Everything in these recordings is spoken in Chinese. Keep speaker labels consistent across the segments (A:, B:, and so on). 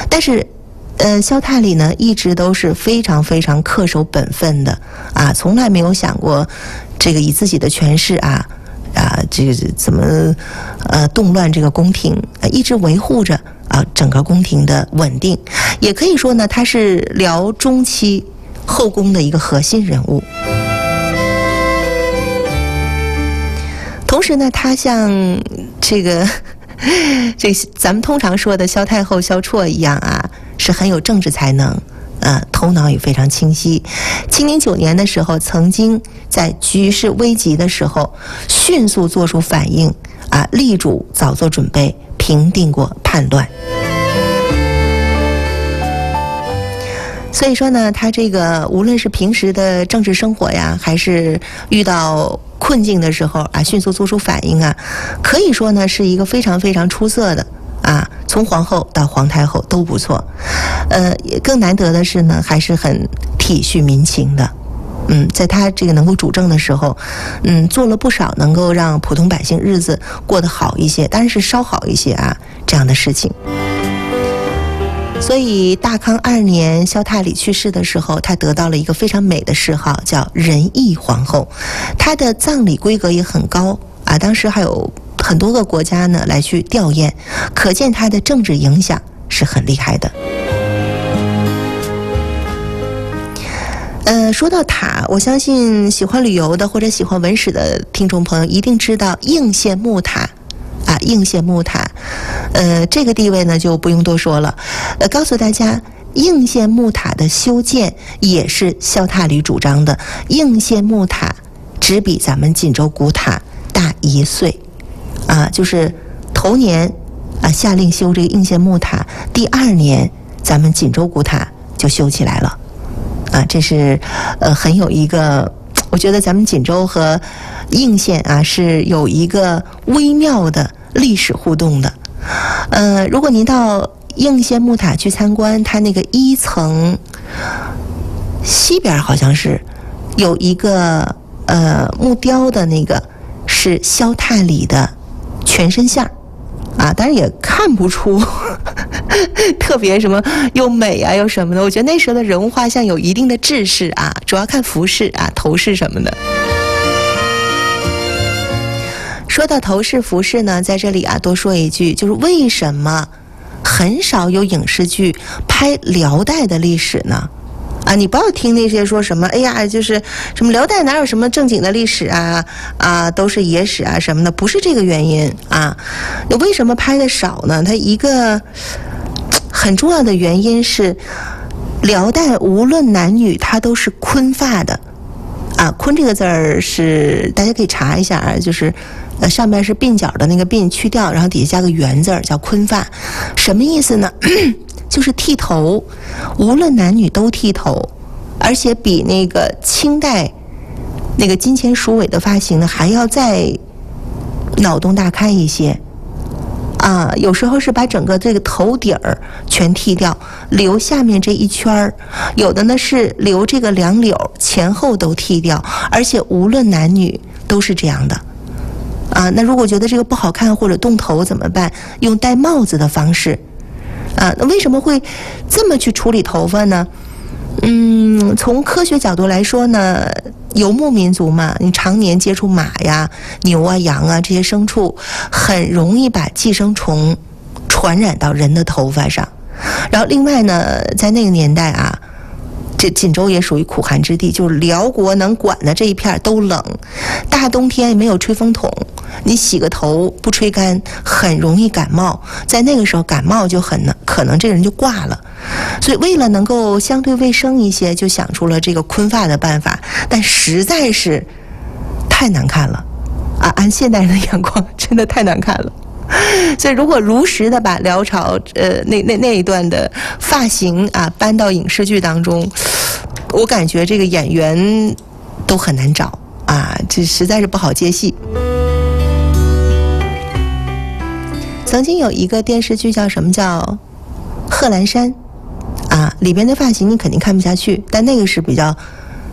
A: 但是萧太里呢一直都是非常非常恪守本分的啊，从来没有想过这个以自己的权势这个怎么动乱这个宫廷，一直维护着整个宫廷的稳定。也可以说呢，他是辽中期后宫的一个核心人物。同时呢，他像这咱们通常说的萧太后萧绰一样是很有政治才能，头脑也非常清晰。清宁9年的时候，曾经在局势危急的时候迅速做出反应，力主早做准备，平定过叛乱。所以说呢，他这个无论是平时的政治生活呀，还是遇到困境的时候迅速做出反应可以说呢是一个非常非常出色的从皇后到皇太后都不错。更难得的是呢，还是很体恤民情的。在他这个能够主政的时候，做了不少能够让普通百姓日子过得好一些，当然是稍好一些这样的事情。所以大康2年萧太里去世的时候，她得到了一个非常美的谥号，叫仁义皇后。她的葬礼规格也很高当时还有很多个国家呢来去吊唁，可见她的政治影响是很厉害的。说到塔，我相信喜欢旅游的或者喜欢文史的听众朋友一定知道应县木塔应县木塔。这个地位呢就不用多说了。告诉大家，应县木塔的修建也是萧太里主张的。应县木塔只比咱们锦州古塔大1岁就是头年下令修这个应县木塔，第2年咱们锦州古塔就修起来了这是很有一个，我觉得咱们锦州和应县是有一个微妙的历史互动的。如果您到应县木塔去参观，它那个1层西边好像是有一个木雕的，那个是萧太里的全身像当然也看不出特别什么又美又什么的。我觉得那时候的人物画像有一定的制式主要看服饰头饰什么的。说到头饰服饰呢，在这里多说一句，就是为什么很少有影视剧拍辽代的历史呢？你不要听那些说什么哎呀就是什么辽代哪有什么正经的历史都是野史什么的，不是这个原因为什么拍的少呢？它一个很重要的原因是辽代无论男女它都是坤发的坤这个字儿是大家可以查一下就是上面是鬓角的那个鬓去掉，然后底下加个圆字儿，叫坤发。什么意思呢？就是剃头，无论男女都剃头，而且比那个清代那个金钱鼠尾的发型呢还要再脑洞大开一些有时候是把整个这个头顶儿全剃掉，留下面这一圈儿；有的呢是留这个两绺前后都剃掉，而且无论男女都是这样的那如果觉得这个不好看或者动头怎么办？用戴帽子的方式那为什么会这么去处理头发呢？从科学角度来说呢，游牧民族嘛，你常年接触马呀、牛羊这些牲畜，很容易把寄生虫传染到人的头发上。然后另外呢，在那个年代这锦州也属于苦寒之地，就是辽国能管的这一片都冷，大冬天没有吹风筒，你洗个头不吹干，很容易感冒。在那个时候感冒就可能这个人就挂了。所以为了能够相对卫生一些，就想出了这个坤发的办法，但实在是太难看了按现代人的眼光真的太难看了。所以如果如实的把辽朝那一段的发型搬到影视剧当中，我感觉这个演员都很难找这实在是不好接戏。曾经有一个电视剧叫什么，叫贺兰山里边的发型你肯定看不下去，但那个是比较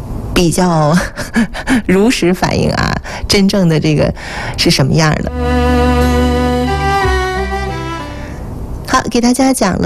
A: 如实反映真正的这个是什么样的。好，给大家讲了